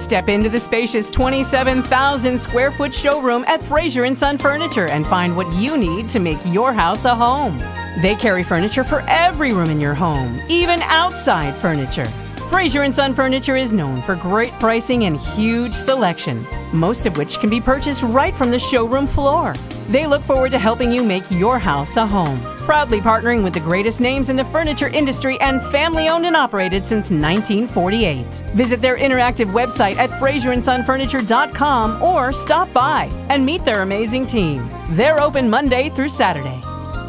Step into the spacious 27,000 square foot showroom at Fraser & Son Furniture and find what you need to make your house a home. They carry furniture for every room in your home, even outside furniture. Fraser & Son Furniture is known for great pricing and huge selection, most of which can be purchased right from the showroom floor. They look forward to helping you make your house a home. Proudly partnering with the greatest names in the furniture industry and family-owned and operated since 1948. Visit their interactive website at FraserandSonFurniture.com or stop by and meet their amazing team. They're open Monday through Saturday.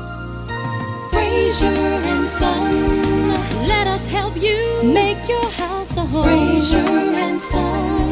Fraser & Son. Let us help you make your house a home. Fraser & Son.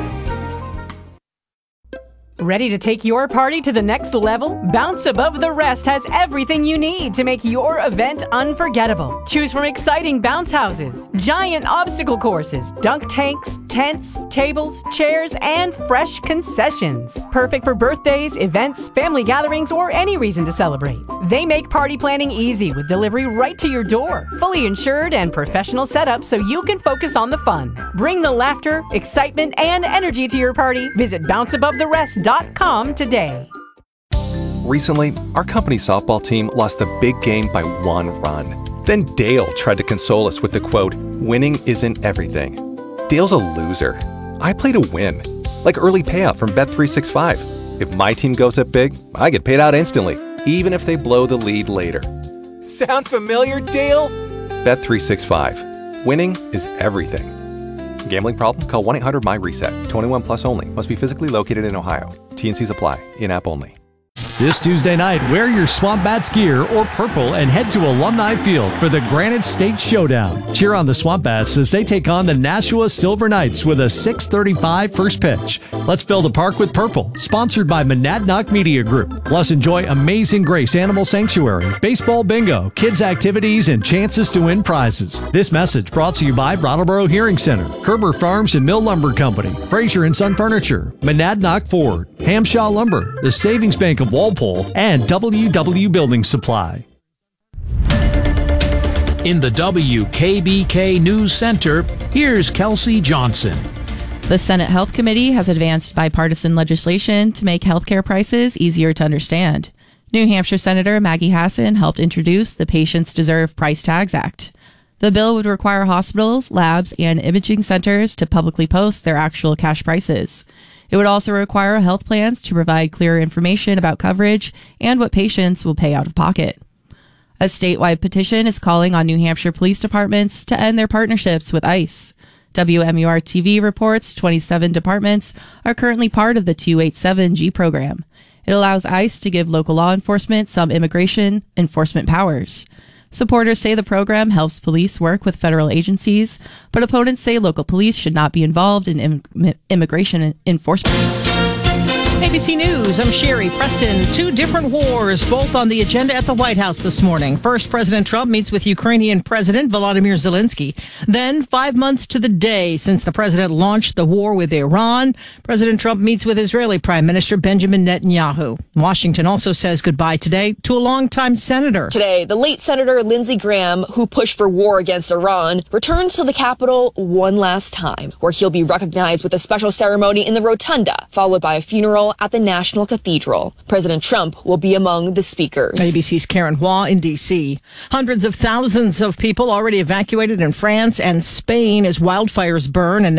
Ready to take your party to the next level? Bounce Above the Rest has everything you need to make your event unforgettable. Choose from exciting bounce houses, giant obstacle courses, dunk tanks, tents, tables, chairs, and fresh concessions. Perfect for birthdays, events, family gatherings, or any reason to celebrate. They make party planning easy with delivery right to your door. Fully insured and professional setup so you can focus on the fun. Bring the laughter, excitement, and energy to your party. Visit bounceabovetherest.com today. Recently, our company softball team lost the big game by 1 run. Then Dale tried to console us with the quote, "Winning isn't everything." Dale's a loser. I play to win, like early payout from Bet365. If my team goes up big, I get paid out instantly, even if they blow the lead later. Sound familiar, Dale? Bet365. Winning is everything. Gambling problem? Call 1-800-MY-RESET. 21 plus only. Must be physically located in Ohio. T&Cs apply. In-app only. This Tuesday night, wear your Swamp Bats gear or purple and head to Alumni Field for the Granite State Showdown. Cheer on the Swamp Bats as they take on the Nashua Silver Knights with a 6:35 first pitch. Let's fill the park with purple, sponsored by Monadnock Media Group. Plus, enjoy Amazing Grace Animal Sanctuary, baseball bingo, kids activities, and chances to win prizes. This message brought to you by Brattleboro Hearing Center, Kerber Farms and Mill Lumber Company, Fraser & Son Furniture, Monadnock Ford, Hamshaw Lumber, the Savings Bank of Walpole, and WW Building Supply. In the WKBK News Center, here's Kelsey Johnson. The Senate Health Committee has advanced bipartisan legislation to make healthcare prices easier to understand. New Hampshire Senator Maggie Hassan helped introduce the Patients Deserve Price Tags Act. The bill would require hospitals, labs, and imaging centers to publicly post their actual cash prices. It would also require health plans to provide clearer information about coverage and what patients will pay out of pocket. A statewide petition is calling on New Hampshire police departments to end their partnerships with ICE. WMUR-TV reports 27 departments are currently part of the 287G program. It allows ICE to give local law enforcement some immigration enforcement powers. Supporters say the program helps police work with federal agencies, but opponents say local police should not be involved in immigration enforcement. ABC News, I'm Sherry Preston. 2 different wars, both on the agenda at the White House this morning. First, President Trump meets with Ukrainian President Volodymyr Zelensky. Then, 5 months to the day since the president launched the war with Iran, President Trump meets with Israeli Prime Minister Benjamin Netanyahu. Washington also says goodbye today to a longtime senator. Today, the late Senator Lindsey Graham, who pushed for war against Iran, returns to the Capitol one last time, where he'll be recognized with a special ceremony in the Rotunda, followed by a funeral at the National Cathedral. President Trump will be among the speakers. ABC's Karen Hua in D.C. Hundreds of thousands of people already evacuated in France and Spain as wildfires burn and